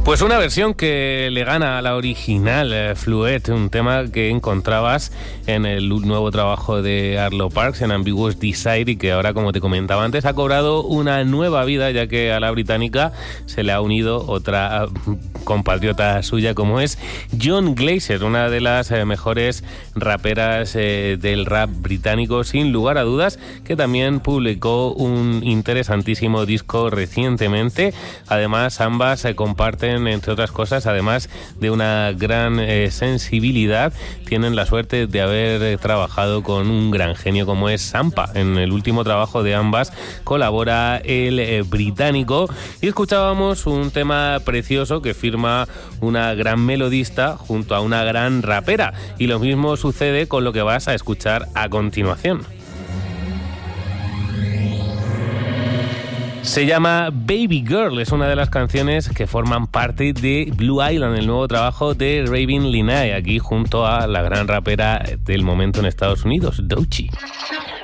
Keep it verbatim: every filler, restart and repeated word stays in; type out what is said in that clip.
Pues una versión que le gana a la original, eh, Fluet, un tema que encontrabas en el nuevo trabajo de Arlo Parks, en Ambiguous Desire, y que ahora, como te comentaba antes, ha cobrado una nueva vida, ya que a la británica se le ha unido otra compatriota suya, como es John Glaser, una de las eh, mejores raperas eh, del rap británico, sin lugar a dudas, que también publicó un interesantísimo disco recientemente. Además, ambas se comparten, entre otras cosas, además de una gran eh, sensibilidad, tienen la suerte de haber eh, trabajado con un gran genio como es Sampa. En el último trabajo de ambas colabora el eh, británico, y escuchábamos un tema precioso que firma una gran melodista junto a una gran rapera, y lo mismo sucede con lo que vas a escuchar a continuación. Se llama Baby Girl, es una de las canciones que forman parte de Blue Island, el nuevo trabajo de Raven Linnae, aquí junto a la gran rapera del momento en Estados Unidos, Doechii.